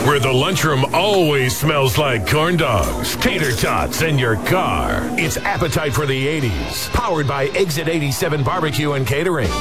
where the lunchroom always smells like corn dogs, tater tots, and your car. It's Appetite for the 80s, powered by Exit 87 Barbecue and Catering.